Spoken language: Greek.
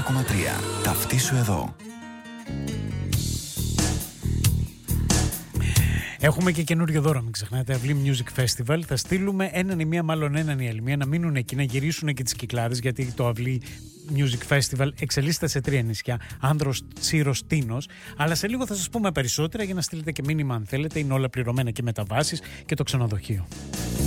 Ταυτίσου εδώ. Έχουμε και καινούριο δώρο, μην ξεχνάτε. Αυλή Music Festival. Θα στείλουμε έναν ή μία, μάλλον έναν η άλλη μία, να μείνουν εκεί, να γυρίσουν και τις Κυκλάδες, γιατί το Αυλή Music Festival εξελίσσεται σε 3 νησιά: Άνδρος, Τσίρος, Τίνος. Αλλά σε λίγο θα σας πούμε περισσότερα για να στείλετε και μήνυμα αν θέλετε. Είναι όλα πληρωμένα και μεταβάσεις και το ξενοδοχείο.